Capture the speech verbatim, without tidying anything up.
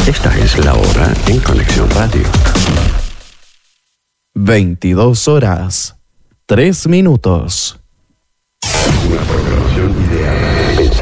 Esta es la hora en Conexión Radio. veintidós horas, tres minutos. Una programación ideal, pensada